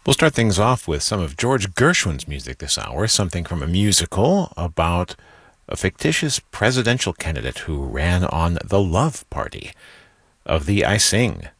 We'll start things off with some of George Gershwin's music this hour, something from a musical about a fictitious presidential candidate who ran on The Love Party. Of the I Sing